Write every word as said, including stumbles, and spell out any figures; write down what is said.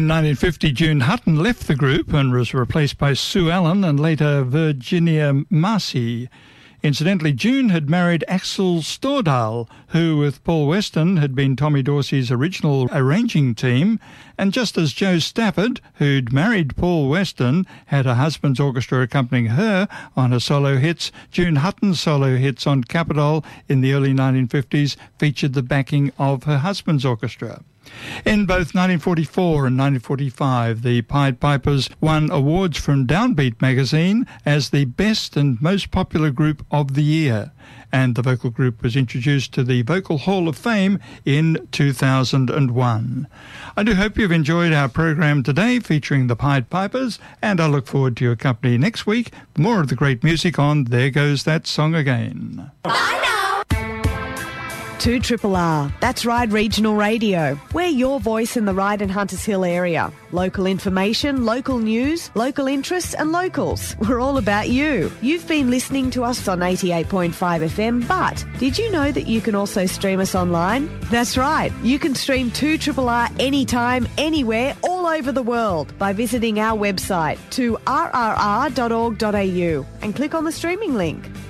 In nineteen fifty, June Hutton left the group and was replaced by Sue Allen and later Virginia Massey. Incidentally, June had married Axel Stordahl, who, with Paul Weston, had been Tommy Dorsey's original arranging team, and just as Jo Stafford, who'd married Paul Weston, had her husband's orchestra accompanying her on her solo hits, June Hutton's solo hits on Capitol in the early nineteen fifties featured the backing of her husband's orchestra. In both nineteen forty-four and nineteen forty-five, the Pied Pipers won awards from Downbeat magazine as the best and most popular group of the year, and the vocal group was introduced to the Vocal Hall of Fame in two thousand one. I do hope you've enjoyed our program today featuring the Pied Pipers, and I look forward to your company next week for more of the great music on There Goes That Song Again. Bye now! two R R R, that's Ryde Regional Radio. We're your voice in the Ryde and Hunters Hill area. Local information, local news, local interests and locals. We're all about you. You've been listening to us on eighty-eight point five F M, but did you know that you can also stream us online? That's right. You can stream two R R R anytime, anywhere, all over the world by visiting our website, two R R R dot org dot A U, and click on the streaming link.